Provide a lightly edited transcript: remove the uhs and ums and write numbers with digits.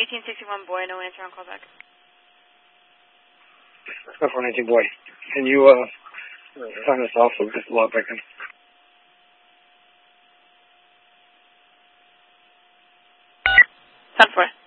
1861 boy, no answer on callback. That's 118 boy. Can you sign us off with this log breaking? 10-4.